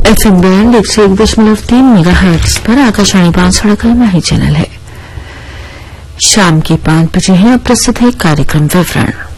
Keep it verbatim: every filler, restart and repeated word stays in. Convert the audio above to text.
F M band एक सौ एक दशमलव तीन मेगा हर्ट्ज पर आकाशवाणी बांसवाड़ा का माही चैनल है। शाम के पांच बजे है। अब प्रस्तुत है कार्यक्रम विवरण।